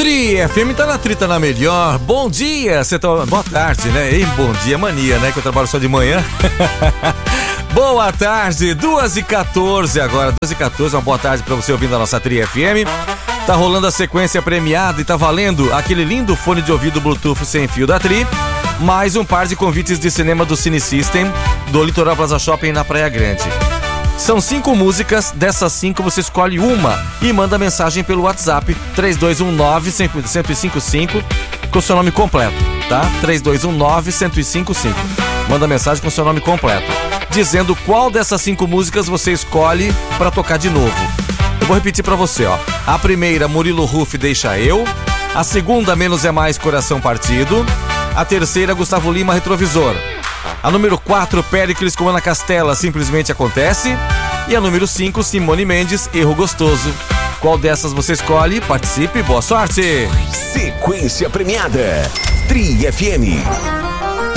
Tri FM tá na trita na melhor. Bom dia, você tá... Boa tarde, né? Ei, bom dia, mania, né? Que eu trabalho só de manhã. Boa tarde, 2h14 agora, 2h14, uma boa tarde pra você ouvindo a nossa Tri FM. Tá rolando a sequência premiada e tá valendo aquele lindo fone de ouvido Bluetooth sem fio da Tri. Mais um par de convites de cinema do Cine System, do Litoral Plaza Shopping na Praia Grande. São 5 músicas, dessas 5 você escolhe uma e manda mensagem pelo WhatsApp 3219-1055 com o seu nome completo, tá? 3219-1055. Manda mensagem com o seu nome completo, dizendo qual dessas 5 músicas você escolhe pra tocar de novo. Eu vou repetir pra você, ó. A primeira, Murilo Huff, Deixa Eu. A segunda, Menos é Mais, Coração Partido. A terceira, Gustavo Lima, Retrovisor. A número 4, Péricles com Ana Castela, Simplesmente Acontece. E a número 5, Simone Mendes, Erro Gostoso. Qual dessas você escolhe? Participe, boa sorte! Sequência premiada Tri FM.